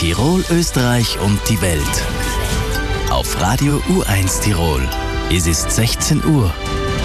Tirol, Österreich und die Welt. Auf Radio U1 Tirol. Es ist 16 Uhr.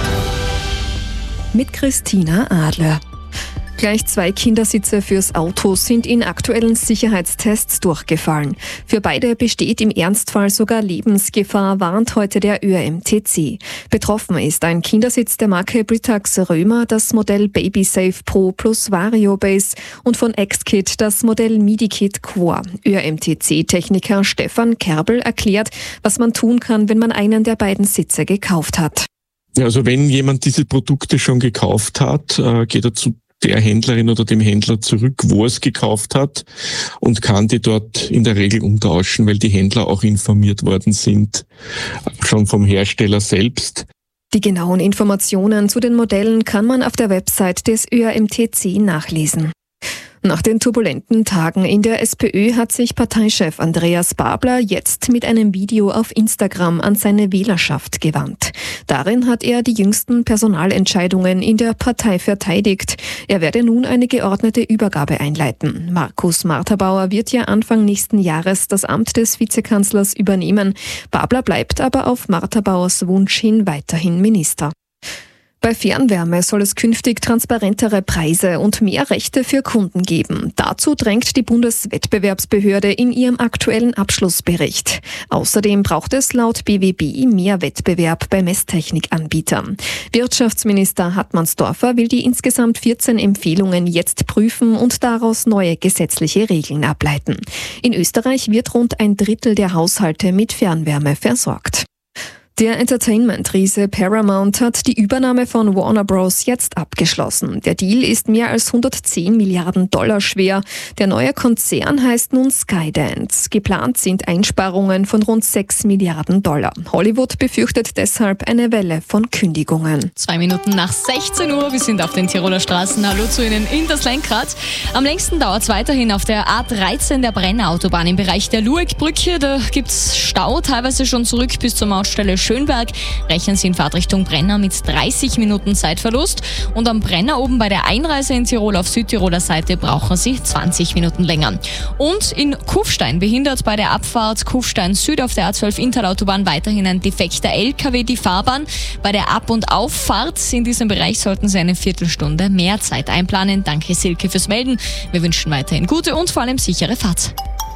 Mit Christina Adler. Gleich 2 Kindersitze fürs Auto sind in aktuellen Sicherheitstests durchgefallen. Für beide besteht im Ernstfall sogar Lebensgefahr, warnt heute der ÖMTC. Betroffen ist ein Kindersitz der Marke Britax Römer, das Modell BabySafe Pro plus VarioBase und von XKit das Modell MidiKit Core. ÖMTC-Techniker Stefan Kerbel erklärt, was man tun kann, wenn man einen der beiden Sitze gekauft hat. Ja, also wenn jemand diese Produkte schon gekauft hat, geht er zu der Händlerin oder dem Händler zurück, wo er es gekauft hat und kann die dort in der Regel umtauschen, weil die Händler auch informiert worden sind, schon vom Hersteller selbst. Die genauen Informationen zu den Modellen kann man auf der Website des ÖMTC nachlesen. Nach den turbulenten Tagen in der SPÖ hat sich Parteichef Andreas Babler jetzt mit einem Video auf Instagram an seine Wählerschaft gewandt. Darin hat er die jüngsten Personalentscheidungen in der Partei verteidigt. Er werde nun eine geordnete Übergabe einleiten. Markus Marthabauer wird ja Anfang nächsten Jahres das Amt des Vizekanzlers übernehmen. Babler bleibt aber auf Marthabauers Wunsch hin weiterhin Minister. Bei Fernwärme soll es künftig transparentere Preise und mehr Rechte für Kunden geben. Dazu drängt die Bundeswettbewerbsbehörde in ihrem aktuellen Abschlussbericht. Außerdem braucht es laut BWB mehr Wettbewerb bei Messtechnikanbietern. Wirtschaftsminister Hartmannsdorfer will die insgesamt 14 Empfehlungen jetzt prüfen und daraus neue gesetzliche Regeln ableiten. In Österreich wird rund 1/3 der Haushalte mit Fernwärme versorgt. Der Entertainment-Riese Paramount hat die Übernahme von Warner Bros. Jetzt abgeschlossen. Der Deal ist mehr als 110 Milliarden Dollar schwer. Der neue Konzern heißt nun Skydance. Geplant sind Einsparungen von rund 6 Milliarden Dollar. Hollywood befürchtet deshalb eine Welle von Kündigungen. 2 Minuten nach 16 Uhr, wir sind auf den Tiroler Straßen. Hallo zu Ihnen in das Lenkrad. Am längsten dauert es weiterhin auf der A13 der Brenner-Autobahn im Bereich der Luegbrücke. Da gibt es Stau, teilweise schon zurück bis zur Mautstelle Schönberg. Rechnen Sie in Fahrtrichtung Brenner mit 30 Minuten Zeitverlust. Und am Brenner oben bei der Einreise in Tirol auf Südtiroler Seite brauchen Sie 20 Minuten länger. Und in Kufstein behindert bei der Abfahrt Kufstein Süd auf der A12 Intalautobahn weiterhin ein defekter LKW die Fahrbahn. Bei der Ab- und Auffahrt in diesem Bereich sollten Sie eine Viertelstunde mehr Zeit einplanen. Danke Silke fürs Melden. Wir wünschen weiterhin gute und vor allem sichere Fahrt.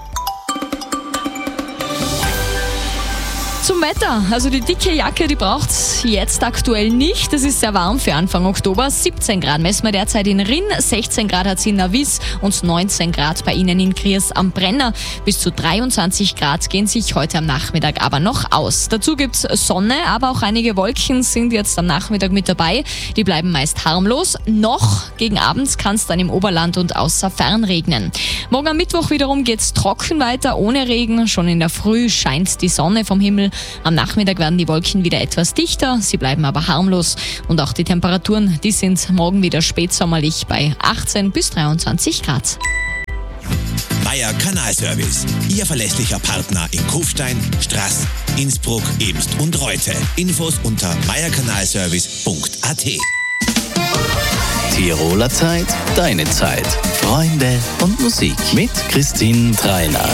Zum Wetter, also die dicke Jacke, die braucht's jetzt aktuell nicht. Es ist sehr warm für Anfang Oktober. 17 Grad messen wir derzeit in Rinn, 16 Grad hat es in Navis und 19 Grad bei Ihnen in Kriers am Brenner. Bis zu 23 Grad gehen sich heute am Nachmittag aber noch aus. Dazu gibt's Sonne, aber auch einige Wolken sind jetzt am Nachmittag mit dabei. Die bleiben meist harmlos. Noch gegen Abend kann es dann im Oberland und außer Fern regnen. Morgen am Mittwoch wiederum geht's trocken weiter, ohne Regen. Schon in der Früh scheint die Sonne vom Himmel. Am Nachmittag werden die Wolken wieder etwas dichter, sie bleiben aber harmlos. Und auch die Temperaturen, die sind morgen wieder spätsommerlich bei 18 bis 23 Grad. Meier Kanalservice, Ihr verlässlicher Partner in Kufstein, Straß, Innsbruck, Ebst und Reute. Infos unter meierkanalservice.at. Tiroler Zeit, deine Zeit. Freunde und Musik mit Christine Treiner.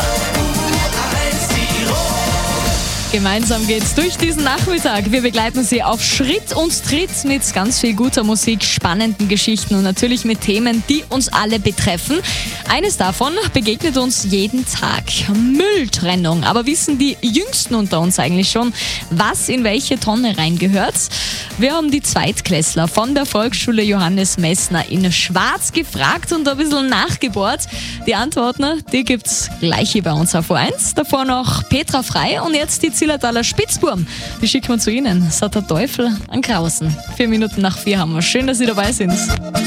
Gemeinsam geht's durch diesen Nachmittag. Wir begleiten Sie auf Schritt und Tritt mit ganz viel guter Musik, spannenden Geschichten und natürlich mit Themen, die uns alle betreffen. Eines davon begegnet uns jeden Tag: Mülltrennung. Aber wissen die Jüngsten unter uns eigentlich schon, was in welche Tonne reingehört? Wir haben die Zweitklässler von der Volksschule Johannes Messner in Schwarz gefragt und ein bisschen nachgebohrt. Die Antworten, die gibt's gleich hier bei uns auf O1. Davor noch Petra Frei und jetzt die Zillertaler Spitzbuben. Die schicken wir zu Ihnen. Sagt der Teufel an Krausen. 4 Minuten nach 4 haben wir. Schön, dass Sie dabei sind.